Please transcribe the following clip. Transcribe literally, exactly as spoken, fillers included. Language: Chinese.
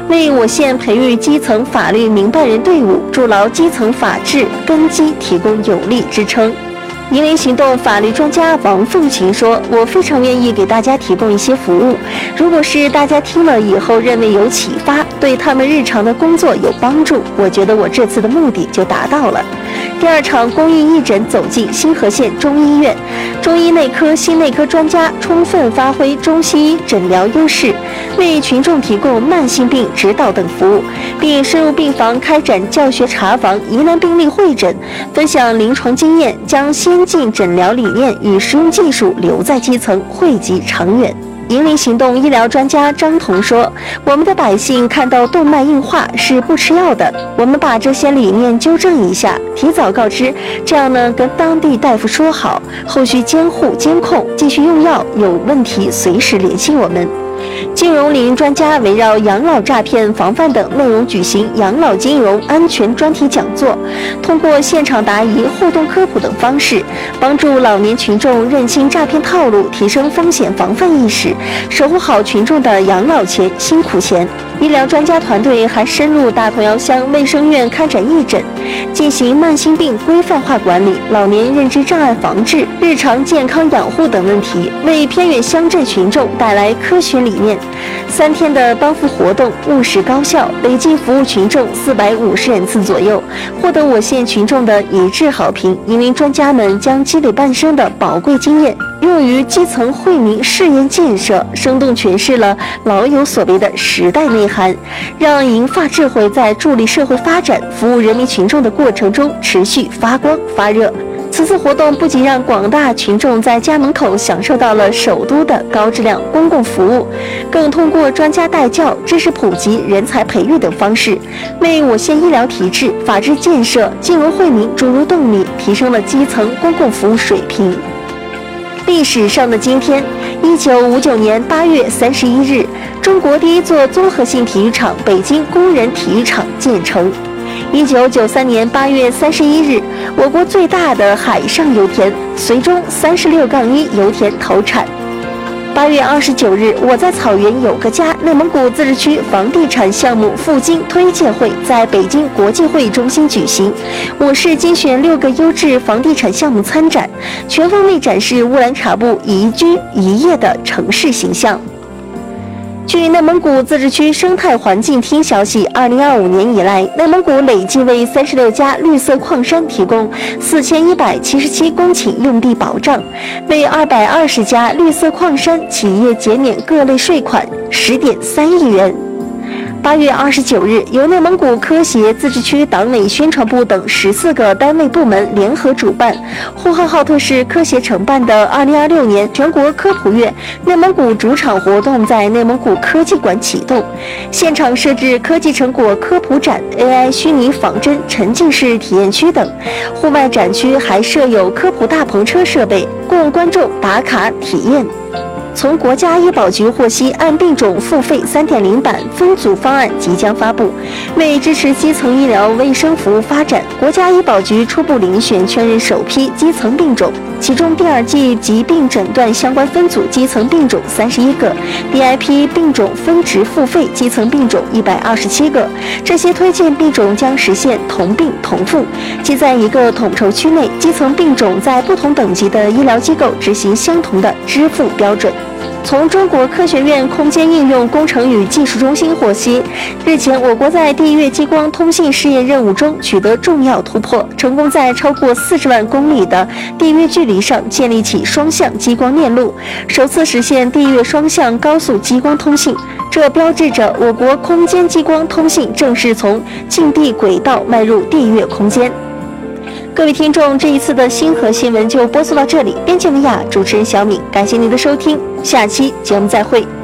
为我县培育基层法律明白人队伍，筑牢基层法治根基提供有力支撑。银联行动法律专家王凤琴说：“我非常愿意给大家提供一些服务，如果是大家听了以后认为有启发，对他们日常的工作有帮助，我觉得我这次的目的就达到了。”第二场公益义诊走进新河县中医院，中医内科、心内科专家充分发挥中西医诊疗优势，为群众提供慢性病指导等服务，并深入病房开展教学查房、疑难病例会诊，分享临床经验，将先进诊疗理念与实用技术留在基层，惠及长远。银联行动医疗专家张彤说：“我们的百姓看到动脉硬化是不吃药的，我们把这些理念纠正一下，提早告知，这样呢跟当地大夫说好，后续监护监控，继续用药，有问题随时联系我们。”金融领域专家围绕养老诈骗防范等内容举行养老金融安全专题讲座，通过现场答疑、互动科普等方式，帮助老年群众认清诈骗套路，提升风险防范意识，守护好群众的养老钱、辛苦钱。医疗专家团队还深入大同窑乡卫生院开展义诊，进行慢性病规范化管理、老年认知障碍防治、日常健康养护等问题，为偏远乡镇群众带来科学理念。三天的帮扶活动务实高效，累计服务群众四百五十人次左右，获得我县群众的一致好评。银联专家们将积累半生的宝贵经验用于基层惠民事业建设，生动诠释了老有所为的时代内涵，让银发智慧在助力社会发展、服务人民群众的过程中持续发光发热。此次活动不仅让广大群众在家门口享受到了首都的高质量公共服务，更通过专家带教、知识普及、人才培育等方式，为我县医疗体制、法治建设、金融惠民注入动力，提升了基层公共服务水平。历史上的今天，一九五九年八月三十一日，中国第一座综合性体育场——北京工人体育场建成。一九九三年八月三十一日，我国最大的海上油田绥中三十六杠一油田投产。八月二十九日，我在草原有个家内蒙古自治区房地产项目赴京推介会在北京国际会议中心举行，我市精选六个优质房地产项目参展，全方位展示乌兰察布宜居宜业的城市形象。据内蒙古自治区生态环境厅消息，二零二五年以来，内蒙古累计为三十六家绿色矿山提供四千一百七十七公顷用地保障，为二百二十家绿色矿山企业减免各类税款十点三亿元。八月二十九日，由内蒙古科协自治区党委宣传部等十四个单位部门联合主办，呼和浩特市科协承办的二零二六年全国科普月内蒙古主场活动在内蒙古科技馆启动，现场设置科技成果科普展、A I 虚拟仿真沉浸式体验区等，户外展区还设有科普大篷车设备，供观众打卡体验。从国家医保局获悉，按病种付费 三点零 版分组方案即将发布。为支持基层医疗卫生服务发展，国家医保局初步遴选确认首批基层病种，其中第二季疾病诊断相关分组基层病种三十一个，第二批病种分值付费基层病种一百二十七个。这些推荐病种将实现同病同付，即在一个统筹区内，基层病种在不同等级的医疗机构执行相同的支付标准。从中国科学院空间应用工程与技术中心获悉，日前我国在地月激光通信试验任务中取得重要突破，成功在超过四十万公里的地月距离上建立起双向激光链路，首次实现地月双向高速激光通信。这标志着我国空间激光通信正式从近地轨道迈入地月空间。各位听众，这一次的星河新闻就播送到这里，编辑文雅，主持人小敏，感谢您的收听，下期节目再会。